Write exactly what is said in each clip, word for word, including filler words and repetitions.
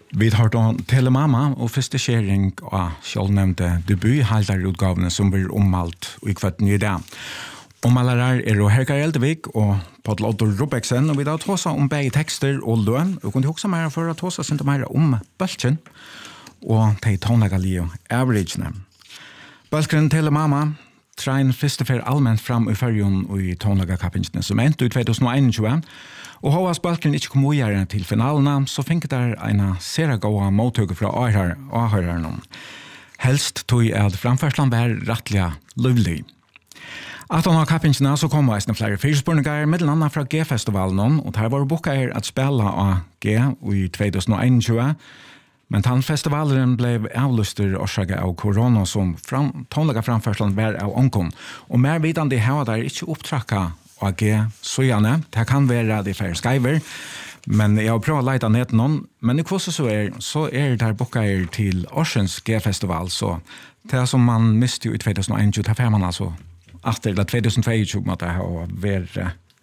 Vi har då Telemamma och första sharing av självnämnde debuthaldarutgavene som blir ommalt i kvart ny dag. Ommalare er og Hergar Eldevik og Paul Otto Rubeksen, og vi da tåsa om begge tekster og løn, og kunne også mer for å tåsa sinte mer om bølgen og de tonlegalige averagene. Bølgen Telemamma trein førstefer allment fram i fergen og i tonlegakappingene som endte i tjugo einogtjúgu, og hovas bølgen ikke kom ugjere til finalene, så finket der en sere gode mottøke fra avhørerne. Helst tog at framførselen var rettelig løvlig. At han har kappingene så kom eisne flere fyrspurningar, mellom annet fra G-festivalen, og der var boka at spela av G i tjugo einogtjúgu, men tannfestivalen ble avlyster årsaket av korona som fram, tonlega framførselen var av ångkom, og mer vidande hava der ikke opptrakka av G søjane, det kan være de færre skaiver, men jeg har prøvd å leite ned noen, men i kvose så er, så er der boka er til Årsens G-festival, så det som man miste jo i tjugo einogtjúgu, det fer man altså efter det tjugo tjugo måtte ha vært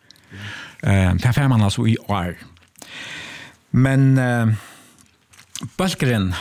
uh, det fer man altså i år. Men uh, Balkeren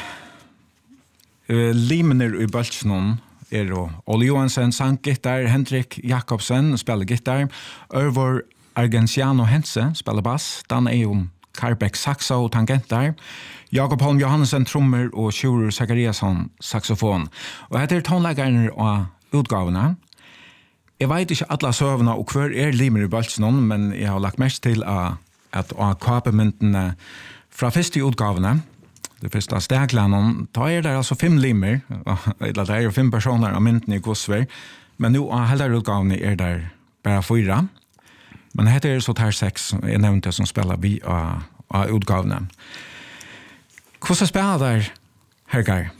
uh, limener i Balkenen er og Ole Johansen sang gitar, Henrik Jakobsen spiller gitar, Ørvor Argensiano Hense spiller bass, Dan Eon Karbek saxa og tangentar, Jakob Holm Johansen trommer og Sjurur Zachariasson saxofon. Og dette er tonleggerne og utgavene. Jeg vet ikke alle søvnene og hver er limer i Balkenen, men jeg har lagt mest til at, at å kape myntene fra første utgavene, det første steglene, da er det altså fem limer, eller det er fem personer av myntene i Gosver, men nå av hele utgavene er det bare fyra. Men dette er så tar seks, jeg nevnte som spiller vi av, av utgavene. Hvordan spiller der, Hergar?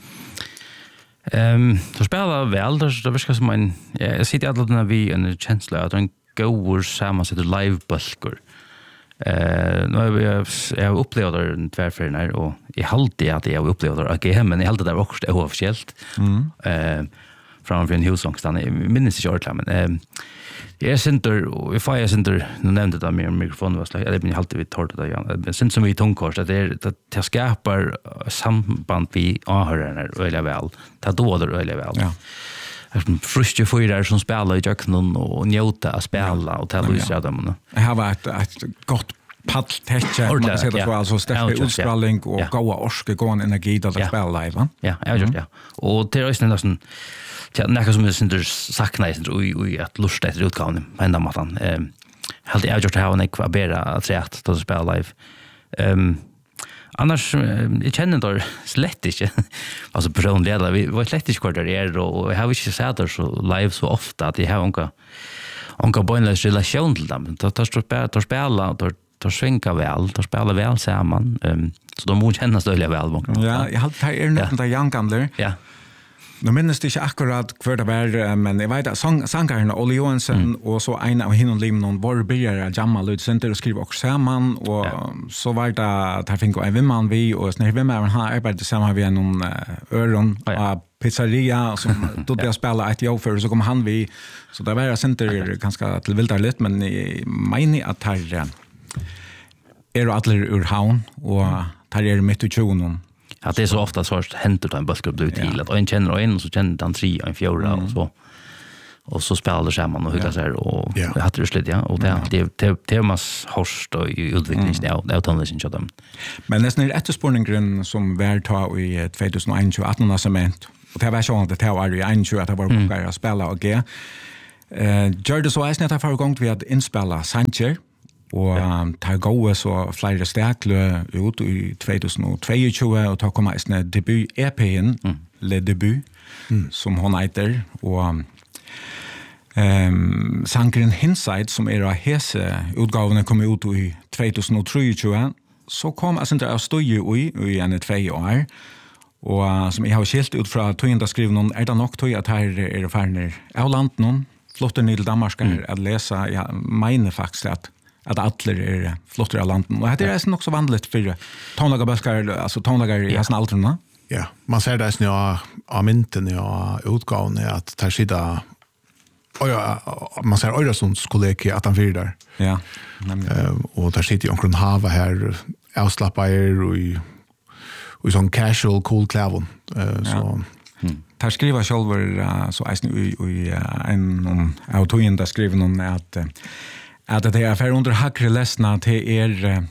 Ehm, så spelar väl det det verkar som en jag sitter alla den vi en känsla att en går samman så det live bulkar. Eh, nu har vi jag upplevde den tvärfärden här och i halt att jag upplevde att jag men i halt det var också officiellt. Mm. Eh, från en husångstan minns inte ordentligt men eh jag center och if I center nu nämnde det med mikrofon var slag. Det blir alltid vi tar det där. Men sen som vi tongkors att det det skapar samband vi avhörarna eller väl. Ta då det eller väl. Ja. Jag frustar för det som spelar i jacknon och njuta att spela och ta lyssna dem. Det har varit ett gott paddtäcke man kan säga så alltså stäcka utspelning och goda orske gå en energi att spela live. Ja, jag gör det. Och det är ju nästan ja, näka som är synder sakna i och och att lusta efter utgåvan på ända matan. Ehm helt jag just ha en ekva bättre att säga att det spela live. Ehm annars jag känner då slett inte alltså personligen vi var slett inte kvar där är och jag har inte sett det så live så ofta att jag har onka onka bonus relation till dem. Då tar spela tar spela tar tar svänka väl tar spela väl samman. Ehm så de måste känna sig väl. Ja, jag har det är något där young gamler. Ja. Nu minns det ikke akkurat hver det var, men jeg vet at sang, sangerne Ole Johansen mm. og så en av henne limene var begynnere av jamma lydcenter og skrive også sammen, og ja. Så var det at jeg fikk en vimman vi, og sånn vimman har arbeidet sammen ved noen øren av ja. Pizzeria, som då jag spela ett jobb för så kom han vi, så det var center ganska till vilda litt, men jeg mener at her er jo alle ur havn, og her er mitt i tjugonen. Att det är så ofta så händer det en bulkgrupp ut till att en känner en och så känner den tre och en fjärde och så och så spelar det samman och hur det ser och det hade det slut ja och det det det temas horst och utveckling nu det har inte dem. Men nästan är efterspårningen som väl tar i tjugo einogtjúgu arton cement och det var så att det var i einogtjúgu att det var bokar att spela och ge. Eh gör det så är det för gång vi att inspela Sanchez og um, tar gåe så flere stekle ut i tjugo tjugotvå og tar komme en debut-E P-en, mm. Le Debut, mm. som hun heter, og um, sangeren Hinside, som er av hese utgavene, kom ut i tjugo tjugotre, så kom jeg ikke av støye i, i en tve år, og uh, som jeg har skilt ut fra tøyende skriven noen, er det nok tøy at her er ferner av landet noen, flotter ned til Danmark mm. at lese, jeg mener faktisk at att alla är flottar av landen. Och det är också vanligt för tonlagarbaskar, alltså tonlagar i hästen altrarna. Ja, man ser det nu av mynten och utgåvan att där sitter man ser Øyresons kollega att han fyrer där. Ja. Uh, och där sitter ju omkring hava här avslappar och och sån casual cool kläder uh, så mm. Tar skriva själva uh, så är nu i en om autoin där skriver någon att uh, att det är för under hackre lesna till er uh,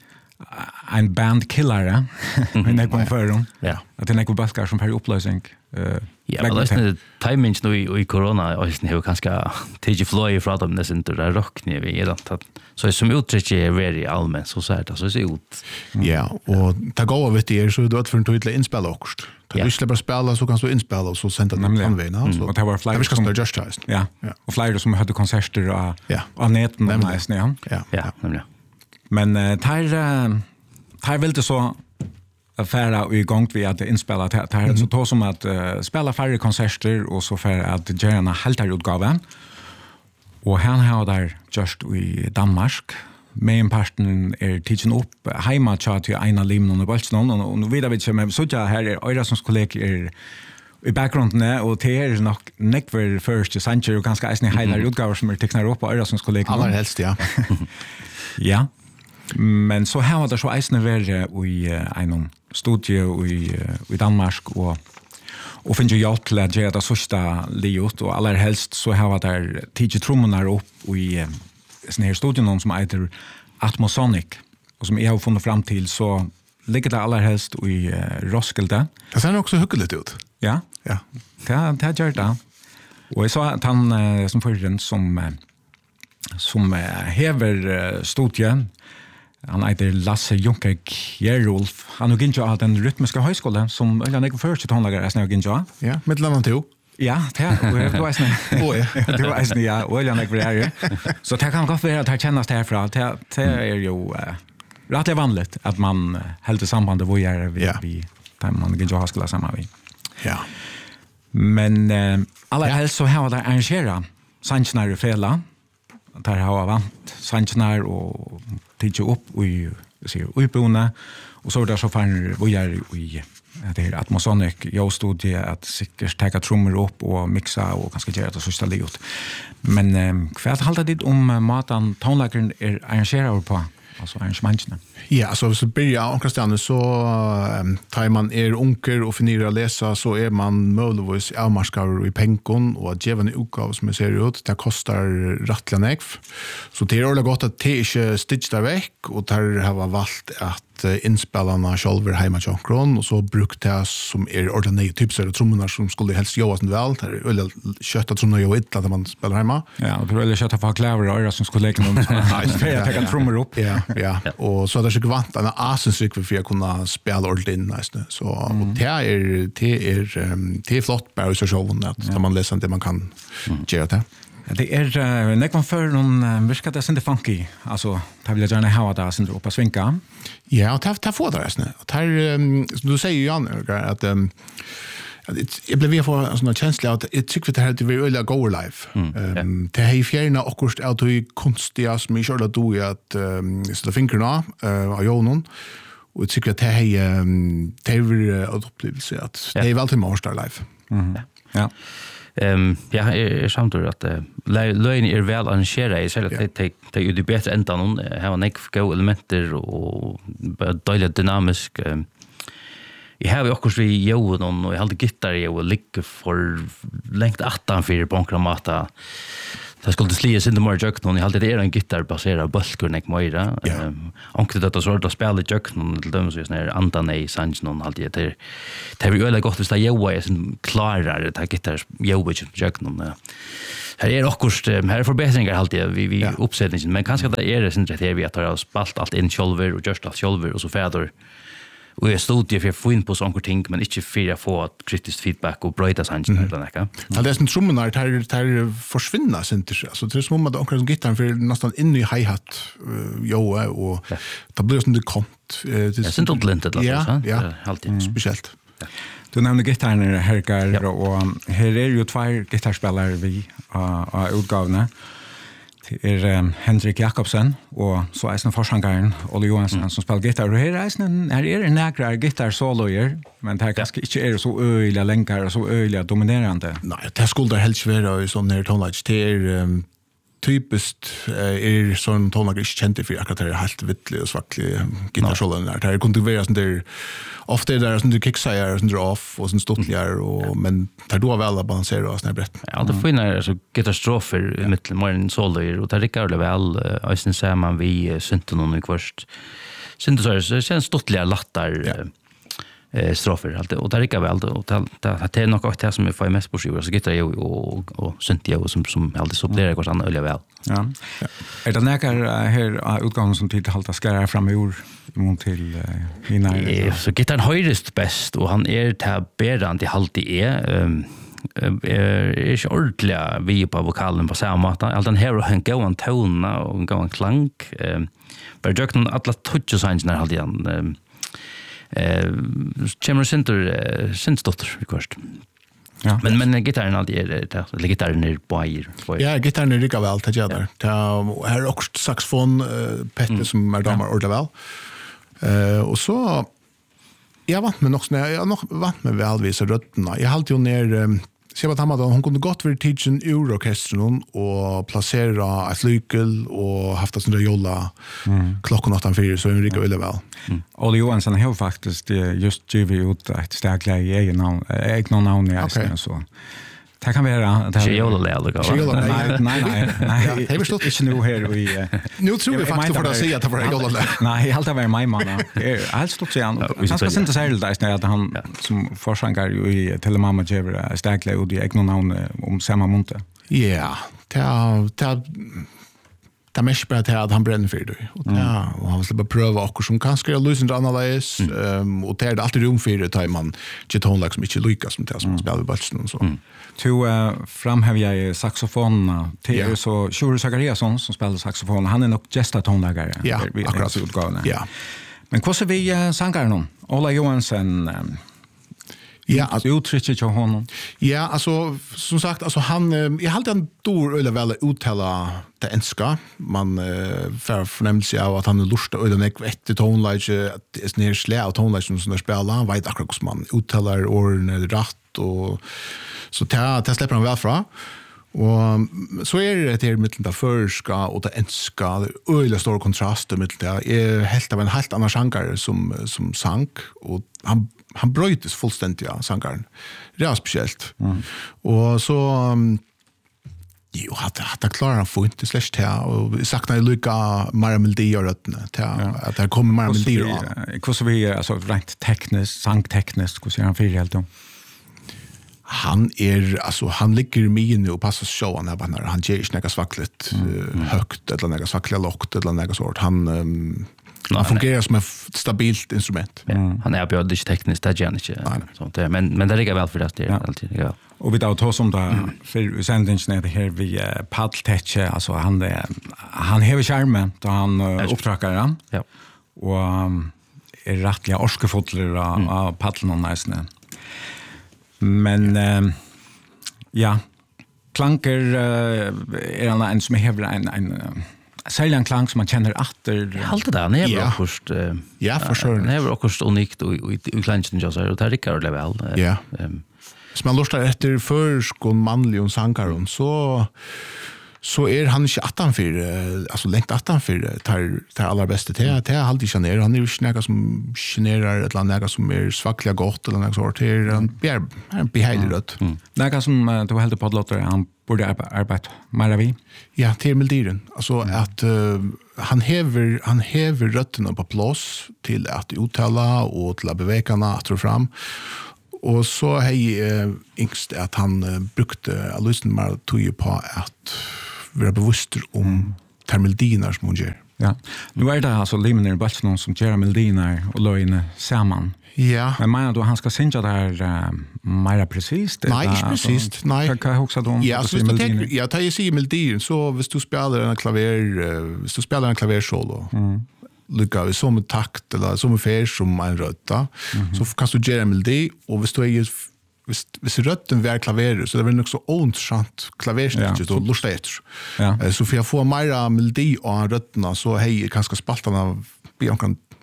en band killer men det kom för dem ja att det är några baskar som har upplösning uh, ja men det är timing nu i corona och det har kanske tagit flow från dem det inte där rock ni vi är att så som uttryck är very allmänt så så här så ser ut ja och ta gå över det så då för en tydlig inspel också du släpper spela så kan du inspela och så sända det från vägen så och det var flyger som är just just ja och flyger som hade konserter och och näten och nice ja ja nämligen men tar tar väl det så affära och igång vi att inspela det här så då som att uh, spela färre konserter och så för att gärna halta utgåvan och han har där just i Danmark main parten är teaching upp hemma chat till ena limnon och bolsnon och nu vidare vi som så jag här är Öra som kollegor i bakgrunden och det är nog neckver first century och ganska isne hela utgåvor som är tecknar upp Öra som kollegor allra helst ja ja men så här var det så isne var i en studio i i Danmark och och finns ju jag till att göra det första liot och allra helst så här var där teacher trummorna upp i sån här studion som heter Atmosonic och som jag har funnit fram till så ligger det allra helst i Roskilde. Det ser också hyggligt ut. Ja. Ja. Det det gör det. Och jag sa att han som förren som som häver studien han heter Lasse Junker Gerulf. Han har gick ju av den rytmiska högskolan som jag gick först till tonlagare när jag gick ju. Ja, med landet till. Ja, det var var snä. Oj, det var snä ja, och jag gick där. Så det kan gå för att kännas härifrån. Det det är ju rätt vanligt att man helt sambandet vad gör vi vi där man gick ju högskola samma vi. Ja. Men alla helst så har det arrangera Sanchnar och Fela. Där har vant Sanchnar och titta upp i ser uppbona och så där så fan vad gör vi det är Atmosonic jag stod ju att säkert ta trummor upp och mixa och kanske göra det så ställa ut. Men um, kvart håller det om matan tonlagaren är arrangerad på alltså arrangemangen. Ja, så så börjar onkelstjärna så um, tar man är onkel och finner att läsa så är man möjligtvis avmarskar i penkon och att ge en utgåva som ser ut det kostar rättliga nekv. Så det är ordentligt gott att det inte stitchar väck och där har valt att inspelarna själva hemma i Jonkron och så brukte jag som är ordentligt typser och trummorna som skulle helst göra sånt väl där eller kötta trummor jag vet att man spelar hemma. Ja, och eller kötta för kläver och öra som skulle lägga någon jag tar trummor upp. Ja, ja. Och så där så kvant en asensrik för att kunna spela ordentligt nästan. Så och det är det är det är flott bara så showen att man läser det man kan göra det. Det är uh, när man för någon viska det sen det funky alltså det vill jag gärna ha det sen upp att svinka. Ja, och ta ta få det resten. Och här um, som du säger Jan att um, jag blev vi får en sån känsla att det tycker det här det vill öliga go live. Ehm det är fjärna akkurst att du konstiga som jag körde då att så det finkrarna eh av Jonon och jag tycker att det är det är att upplevelse att det är väl till Master live. Mhm. Ja. Ehm ja, är samt att lögn är väl arrangerade så att det det är ju det bättre än någon har en go elementer och dåligt dynamisk I have också vi jo någon och jag hade gitarr jag och ligga för längt åttan för bankramata. Det skulle det slias in the more joke någon jag hade det är en gitarr baserad bulkur nek moira. Ehm onkel det att sorta spela joke någon till dem så är när Antane Sanch någon hade det. Det var ju väldigt gott att ställa jo är sen klarare det gitarr jo joke någon. Här är också här är förbättringar alltid vi vi uppsättningen men kanske det är det sen rätt här vi att ha spalt allt in shoulder och just allt shoulder och så fäder. Och jag stod ju för att få in på sådana ting, men inte för att få kritiskt feedback och bröjta sannsyn eller något. Ja, det är som trummorna här försvinner inte. Alltså, det är som om att omkring gitarren för nästan in i hi-hat jo, och det blir som det kom. Det är sånt ordentligt. Ja, ja, alltid speciellt. Du nämnde gitarren Herkar, och här är ju två gitarrspelare vi av utgavna. Det är um, Henrik Jakobsen och så är det forsangaren Olle Johansson mm. som spelar gitarr. Och här är det, här är det några gitarrsoloer, men det här kanske inte är så öliga länkar och så öliga dominerande. Nej, det skulle helst vara i sån här tonlage. Det är, um, typiskt är sån tonlager inte känt för akkurat det är helt vittlig och svacklig gitarrsålen där. Det kunde vara sån där ofta är det sån där kicksager sån där off och sån stottligar och men det då väl att balansera och såna brett. Ja, det får ju så gitarrstrofer i mitten mer än soler och det rycker det väl. Jag syns att man vi synte någon först. Synte så det känns stottliga lattar eh strofer alltid och det rycker väl då och det det är något också som är för mest på skiva så gitarr ju och och synte ju som som alltid så blir det kanske annorlunda väl. Ja. Är det näkar här utgången som tid halta skär fram i år mot till hina? Ja, så gitarren höjrest bäst och han är till bärande till halt det är är inte ordentligt vi på vokalen på samma måte. Allt den här och en gåan tona och en gåan klang. Bara jag kan alla touch signs när halt igen. Eh Chamber Center synstotter först. Ja. Men men gitarren alltid är det eller gitarren är bojer. Ja, gitarren är lika väl till jädrar. Ta här också saxofon Petter som är damer ordet väl. Eh och så jag vant med något när jag nog vant med välvisa rötterna. Jag hade ju ner se vad han hade hon kunde gått för teaching Eurorkestern och placera ett lykel och haft sån där jolla mm. klockan åtta fyra så är det väl väl. Olle Johansson har faktiskt just givit ut ett starkt egen namn, egen namn i Asien så. Det kan vara det är jolla lära. Nej, nej, nej. Nej, det är förstått inte nu här vi nu tror vi faktiskt för att säga att det var jolla lära. Nej, helt av min man. Allt stod så han. Han ska inte säga det där att han som försångare i Telemamma Jevra starkt ut i egen namn om samma monte. Ja, det det det är mest bara att han bränner för det. Och ja, och han vill bara pröva också som kanske är lösande analys um, och det är alltid rum för det tar man getonlag som inte lyckas som det som spelar i batchen och så. Mm. To uh, framhäver jag saxofonerna till yeah. så Sjur Zachariasson som spelar saxofon. Han är nog gestatonlagare. Ja, akkurat. Ja. Men vad är vi uh, sangare nu? Ola Johansson um, ja, alltså uttrycket till honom. Ja, alltså som sagt alltså han jag hade en stor eller väl uttala det enska. Man uh, för förnämns av att han är lust och den ett tonlage att är ner slä av tonlage som där spelar. Han vet akkurat hur man uttalar orden rätt och så ta ta släpper han väl fra. Och så är det det mellan det förska och det enska öliga stora kontraster mellan det är helt av en helt annan genre som som sank och han han bröts fullständigt ja sångaren. Det är speciellt. Mm. Och så um, jo hade hade klarat han få inte slash till och saknar lucka mer melodi och rötterna till att det kommer mer melodi och hur så vi alltså rent tekniskt sångtekniskt hur ser han för helt då? Han är alltså han ligger med nu och passar showen här när han ger inte något svackligt mm. högt eller något svackligt lågt eller något sånt han um, no, han fungerar som ett stabilt instrument. Ja, mm. Han är bjöd inte tekniskt det gör inte sånt där men men det ligger väl för det är alltid ja. Och vi tar oss om det för sändningen det här vi paddletech alltså han är han har charmen då han upptrakar den. Ja. Och um, är rättliga orskefotler av mm. paddeln och nästan. Men uh, ja, klanker uh, är en, en som har en, en uh, särskilt en klang som man känner efter. Jag håller det, han är yeah. också uh, ja, för sure. Han är också unikt i klangen just och det rycker det väl. Ja. Um, så man lustar efter förskon manlig och sankaron så så är han inte attanför alltså längt attanför tar tar allra bästa till till alltid generar han är ju snäga som generar ett land något som är svackliga gott eller något sånt här han blir han blir heiligt något som du helt på låter han borde arbeta mer vi ja till melodin alltså mm. att uh, han häver han häver rötterna på plats till att uttala och till att beveka att dra fram. Och så hej eh, yngst att han eh, brukte att lyssna mer tog på att vara bevisst om mm. termeldinar som hon gör. Ja. Nu är det alltså limner bara någon som gör melodier och lögner samman. Ja. Men menar du han ska synja där uh, mer precis? Nej, inte precis. Nej. Kan jag också då? Ja, så det tänker jag tar ju sig melodier så hvis du spelar en klaver uh, hvis du spelar en klaversolo. Mm. Lukka vi som takt eller som fär som en rötta mm-hmm. så kan du göra en melodi och hvis du är hvis, hvis rötten är klaver så det är väl också ontrant klaverstycket ja, och lusta efter ja. Så för jag får mer melodi och rötterna så hej kanske spaltarna blir kan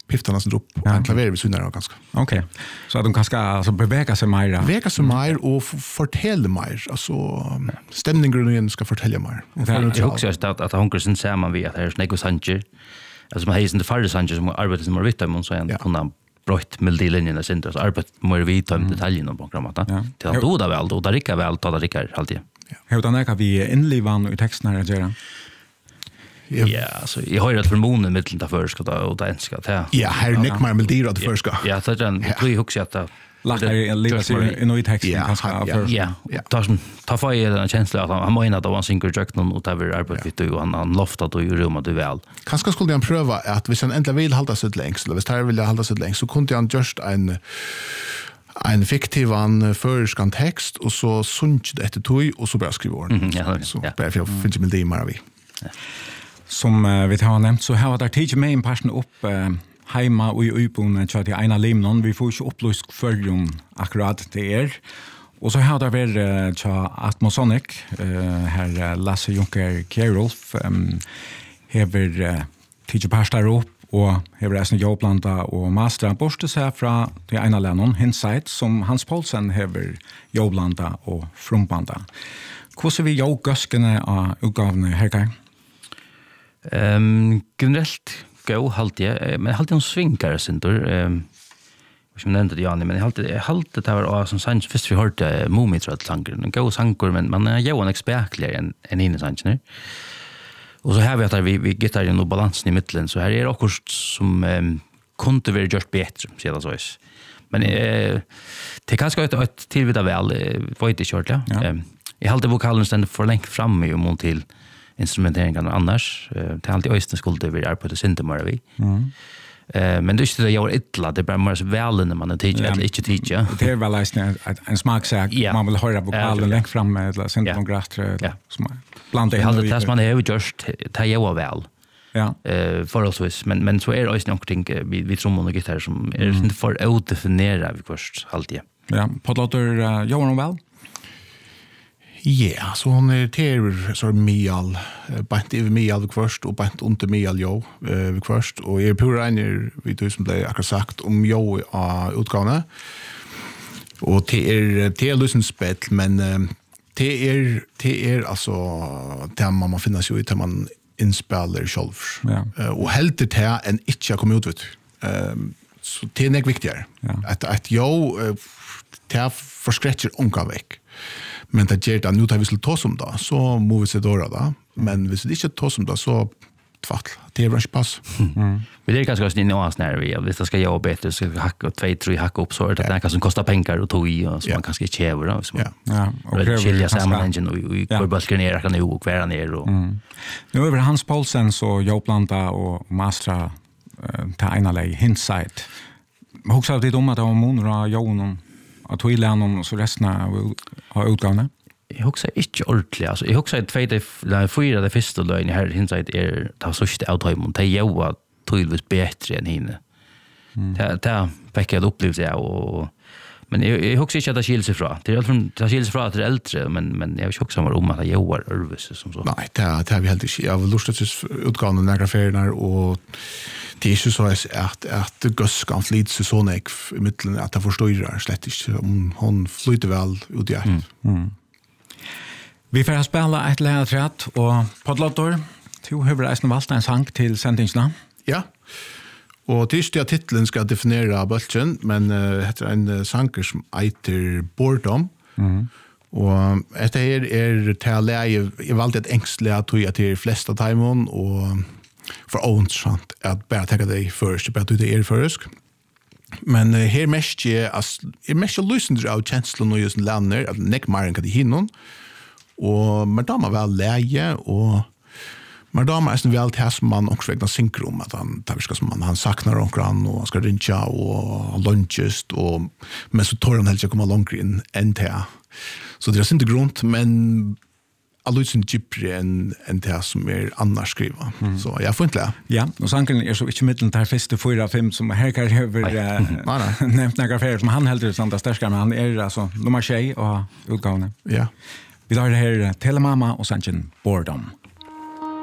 piftarna som upp och en klaver vid synar ganska. Okej. Okay. Så att de kanske alltså bevega sig mer. Bevega sig mer och fortälla mer. Alltså stämningen ska fortälla mer. Jag också att att hon kan se man vet att det är snägg och sanger. Alltså man heter inte farre sanger som arbetar som vitt men så en kunna brott med de linjerna sen så arbetar mer vid om detaljerna på programmet. Till att då väl då där rika väl tar det rika alltid. Hur då när kan vi inlivan i texten här göra? Ja, så jag har ju ett förmonen mitt där för ska och det önska att ja, här nick mer med det för ska. Ja, så den vi hooks att lagt en lilla serie i texten kanske för. Ja, tar som tar för en känsla att han menar att han synker direkt någon och över arbete vid du han han loftat och gjorde om det väl. Kanske skulle han pröva att hvis han äntligen vill hålla sig längst eller hvis han vill hålla sig längst så kunde han just en en fiktiv en förskan text och så sunch det ett tog och så bara skriva ord. Mm, ja, så bara för finns det med det mer vi. Som uh, vi har nämnt så har det tidigt med en person upp uh, hemma och i utbonden så att det ena limnon vi får ju upplöst för akkurat det är. Och så har det väl uh, tja Atmosonic uh, här uh, Lasse Junker Kjærulf um, hever uh, tidigt pastor upp och hever resten jobblanda och mastera borste sig från det ena lennon Insight som Hans Paulsen hever jobblanda och frumbanda. Hur ser vi jobbgöskene av utgavene här kan? Ehm generellt gå halt jag men halt en svinkare center ehm som nämnde det Janne men jag halt jag halt det var som sanns först vi hörde Mumitrad sanger en gå sanger men man är ju en expertlig en en inne sanger och så här vet jag vi vi gitar ju nog balansen i mitten så här är det också som um, kunde vara gjort bättre så det så är men eh det kanske ett ett tillvida väl var inte kört ja, ja. Um, jag halt vokalen ständ för länge fram i och till instrumenteringen annars det är alltid östen skulle vi är på det syntemar vi. Mm. Eh men det är det jag illa det bara mer väl när man är teacher eller inte teacher. Det är väl en en smaksak man vill höra vokalen längt fram med eller syntemografter som bland det hade det man är just ta jag väl. Ja. Eh för oss men men så är det också någonting vi vi trummor och gitarr som är inte för att definiera vi först alltid. Ja, på låter Johan väl. Ja, så hon är ter så mial, bant över mial först och bant under mial jo eh först och är pura inne vi du som blev akkurat sagt om jo i utgåvan. Och det är det är lösen spel men det är det är alltså där man man finner ju ut man inspelar själv. Ja. Och helt det här en inte kommer ut vet. Ehm så det är viktigare. Ja. Att att jo det förskräcker onka veck. Men det gjør det, nå tar vi skulle ta som da, så må vi se dårlig da. Men hvis vi ikke tar som da, så tvattl. Det er ikke pass. Mm. Men det er ganske også en oas når vi, hvis det skal gjøre bedre, så skal vi hakke, tvei, tre hakke opp, så er det yeah. det som kostar pengar og tog i, og som yeah. man kanskje kjever da. Hvis man yeah. ja. skiljer sammenhengen og hvor bølger ned, akkurat ned og hver ned. Og... Mm. Nå over Hans Paulsen, så jobblanda og mastra uh, til ena lei, Insight. Men også av det om at det var måneder av jonen, att tog igenom och så resten av utgåvorna. Jag huxar inte ordentligt alltså. Jag huxar två det fyra det första lögn här Insight är ta sista outhymon ta joa tydligt bättre än hinne. Ta ta pekar upplevelse jag och men jag huxar inte att det skiljer sig från. Det är från det skiljer sig från att det är äldre men men jag vill också om att jag joar örvis som så. Nej, det det har vi helt inte. Jag vill lusta tills utgåvorna några färger och det är ju så att att Gus kan flyta sig så nek i mitten att det förstår slett inte om hon flyter väl ut i ett. Mm. Mm. Vi får spela ett läraträtt och poddlottor. Två huvudreisende valgte en sang till sendingsna. Ja. Och tills det titeln ska definiera bulten men uh, heter en uh, sanger som heter Boredom. Mm. Och det här är till läge jag valde ett ängsligt tog jag till flesta timon och för ointressant att bara ta det först, bara det är först. Men uh, här mest är är mest lyssnar av känslan och just länder att neck marken kan det hinna. Och men då man väl läge och men då man är väl till som man också vägna synkrom att han tar viska som man han saknar onkran och han ska rincha och lunchest och men så tar han helt jag komma långt in än till. Så det är inte grunt men alltså en gypre en en det som är annars skriva. Mm. Så jag får inte lära. Ja, och sanken är så inte mitten där första fyra fem som här kan över nämnt några affärer som han helt sånt där starka men han är alltså nummer tjej och utgåvan. Ja. Vi tar det här Telemama och sanken Boredom.